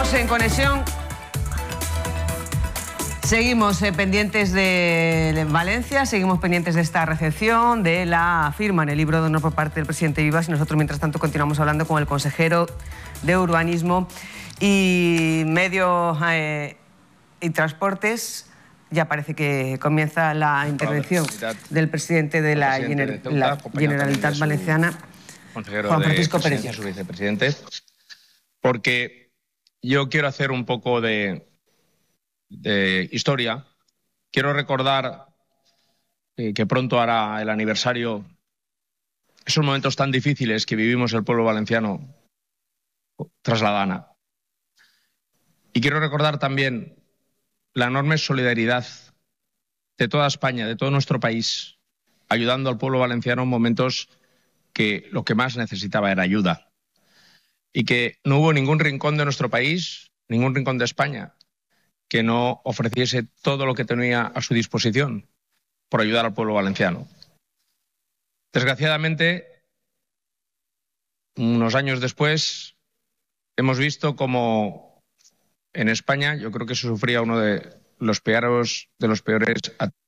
Seguimos en conexión. Seguimos pendientes de Valencia, seguimos pendientes de esta recepción, de la firma en el libro de honor por parte del presidente Vivas, y nosotros mientras tanto continuamos hablando con el consejero de Urbanismo y Medio y Transportes. Ya parece que comienza la intervención del presidente de la Generalitat Valenciana, Juan Francisco Pérez, su vicepresidente, porque yo quiero hacer un poco de historia. Quiero recordar que pronto hará el aniversario, esos momentos tan difíciles que vivimos el pueblo valenciano tras la Dana. Y quiero recordar también la enorme solidaridad de toda España, de todo nuestro país, ayudando al pueblo valenciano en momentos que lo que más necesitaba era ayuda. Y que no hubo ningún rincón de nuestro país, ningún rincón de España, que no ofreciese todo lo que tenía a su disposición por ayudar al pueblo valenciano. Desgraciadamente, unos años después, hemos visto cómo en España, yo creo que se sufría uno de los peores